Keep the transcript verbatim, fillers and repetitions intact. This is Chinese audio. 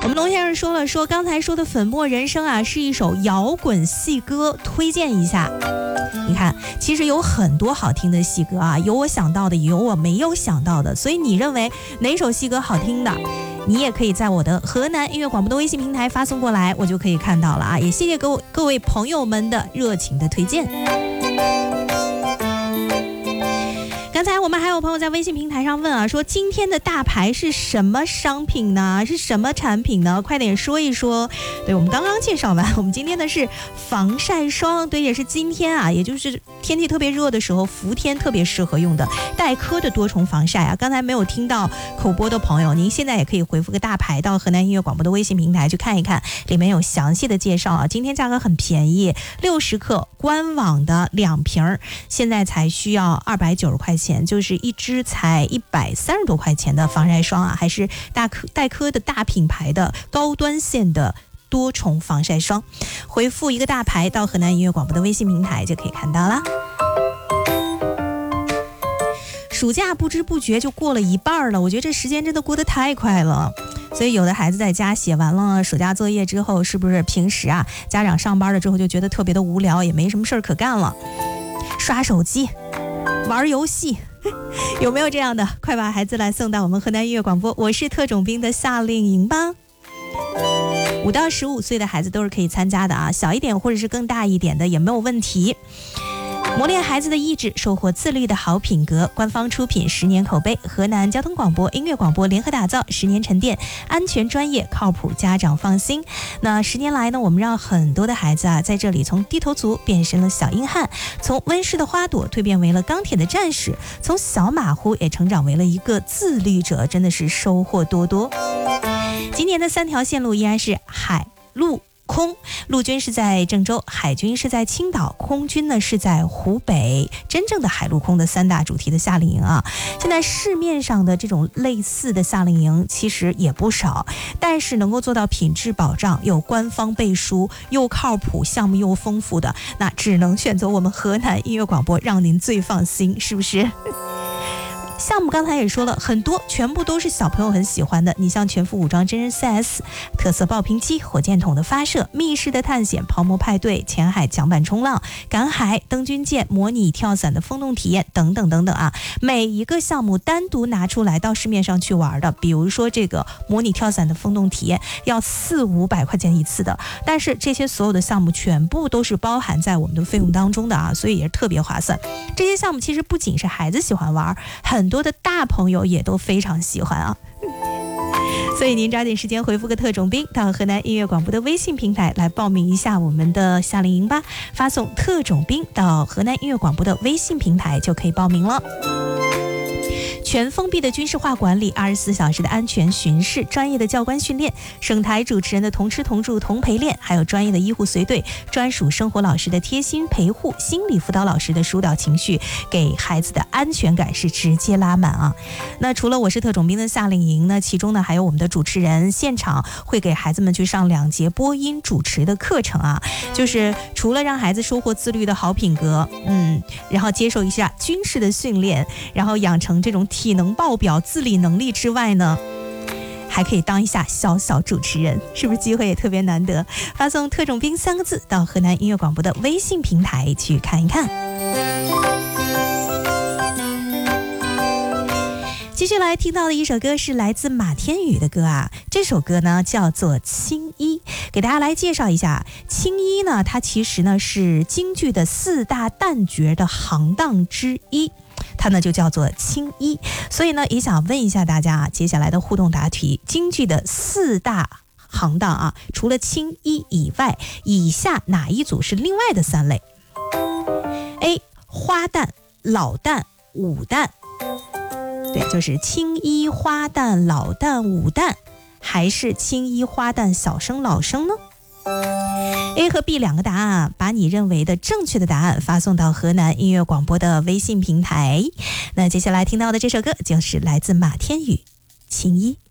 我们龙先生说了，说刚才说的粉墨人生啊，是一首摇滚戏歌，推荐一下。你看，其实有很多好听的戏歌啊，有我想到的，也有我没有想到的。所以你认为哪首戏歌好听的，你也可以在我的河南音乐广播的微信平台发送过来，我就可以看到了啊。也谢谢各位各位朋友们的热情的推荐。刚才我们还有朋友在微信平台上问啊，说今天的大牌是什么商品呢？是什么产品呢？快点说一说。对，我们刚刚介绍完，我们今天的是防晒霜，对，也是今天啊，也就是天气特别热的时候，伏天特别适合用的黛珂的多重防晒啊。刚才没有听到口播的朋友，您现在也可以回复个大牌到河南音乐广播的微信平台去看一看，里面有详细的介绍啊。今天价格很便宜，六十克官网的两瓶，现在才需要二百九十块钱，就是一支才一百三十多块钱的防晒霜啊，还是大珂黛珂的大品牌的高端线的多重防晒霜。回复一个大牌到河南音乐广播的微信平台就可以看到了。暑假不知不觉就过了一半了，我觉得这时间真的过得太快了。所以有的孩子在家写完了暑假作业之后，是不是平时啊家长上班了之后就觉得特别的无聊，也没什么事儿可干了，刷手机玩游戏，有没有这样的？快把孩子来送到我们河南音乐广播，我是特种兵的夏令营吧。五到十五岁的孩子都是可以参加的啊，小一点或者是更大一点的也没有问题。磨练孩子的意志，收获自律的好品格。官方出品，十年口碑，河南交通广播、音乐广播联合打造，十年沉淀，安全专业靠谱，家长放心。那十年来呢，我们让很多的孩子啊，在这里从低头族变成了小硬汉，从温室的花朵蜕变为了钢铁的战士，从小马虎也成长为了一个自律者，真的是收获多多。今年的三条线路依然是海陆空，陆军是在郑州，海军是在青岛，空军呢是在湖北。真正的海陆空的三大主题的夏令营啊，现在市面上的这种类似的夏令营其实也不少，但是能够做到品质保障、有官方背书、又靠谱、项目又丰富的，那只能选择我们河南音乐广播，让您最放心，是不是？项目刚才也说了很多，全部都是小朋友很喜欢的。你像全副武装真人 C S、 特色爆瓶机、火箭筒的发射、密室的探险、泡沫派对、浅海桨板冲浪、赶海、登军舰、模拟跳伞的风洞体验等等等等啊，每一个项目单独拿出来到市面上去玩的，比如说这个模拟跳伞的风洞体验要四五百块钱一次的，但是这些所有的项目全部都是包含在我们的费用当中的啊，所以也是特别划算。这些项目其实不仅是孩子喜欢玩，很多的大朋友也都非常喜欢啊。所以您抓紧时间回复个特种兵到河南音乐广播的微信平台来报名一下我们的夏令营吧，发送特种兵到河南音乐广播的微信平台就可以报名了。全封闭的军事化管理，二十四小时的安全巡视，专业的教官训练，省台主持人的同吃同住同陪练，还有专业的医护随队，专属生活老师的贴心陪护，心理辅导老师的疏导情绪，给孩子的安全感是直接拉满啊。那除了我是特种兵的夏令营呢，其中呢还有我们的主持人现场会给孩子们去上两节播音主持的课程啊，就是除了让孩子收获自律的好品格，嗯，然后接受一下军事的训练，然后养成这种体能爆表、自理能力之外呢，还可以当一下小小主持人，是不是机会也特别难得？发送特种兵三个字到河南音乐广播的微信平台去看一看。继续来听到的一首歌是来自马天宇的歌啊，这首歌呢叫做《青衣》，给大家来介绍一下。青衣呢，它其实呢是京剧的四大旦角的行当之一，它呢就叫做青衣。所以呢也想问一下大家啊，接下来的互动答题，京剧的四大行当啊，除了青衣以外，以下哪一组是另外的三类？ A. 花旦、老旦、武旦。对，就是青衣、花旦、老旦、武旦，还是青衣、花旦、小生、老生呢？ A 和 B 两个答案，把你认为的正确的答案发送到河南音乐广播的微信平台。那接下来听到的这首歌就是来自马天宇《青衣》。